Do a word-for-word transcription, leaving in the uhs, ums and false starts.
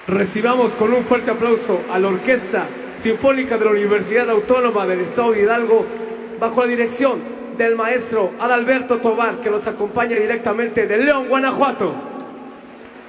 Recibamos con un fuerte aplauso a la Orquesta Sinfónica de la Universidad Autónoma del Estado de Hidalgo, bajo la dirección del maestro Adalberto Tobar, que nos acompaña directamente de León, Guanajuato.